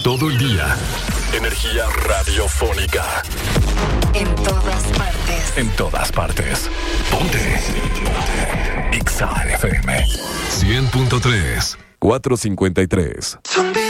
Todo el día. Energía radiofónica. En todas partes. En todas partes. Ponte. Ponte. Exa FM 100.3 453.